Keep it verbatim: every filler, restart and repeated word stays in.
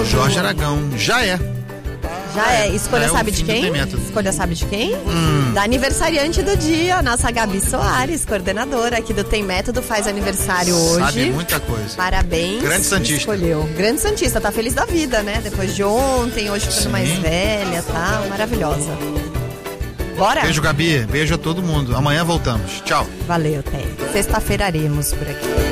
Jorge Aragão, já é. Já é. Escolha é sabe de quem? Escolha sabe de quem? Hum. Da aniversariante do dia, nossa Gabi Soares, coordenadora aqui do Tem Método, faz aniversário hoje. Sabe muita coisa. Parabéns. Grande santista. Escolheu. Grande santista, tá feliz da vida, né? Depois de ontem, hoje ficando Sim. mais velha, tá? Maravilhosa. Bora? Beijo, Gabi. Beijo a todo mundo. Amanhã voltamos. Tchau. Valeu, Tem. Sexta-feira aremos por aqui.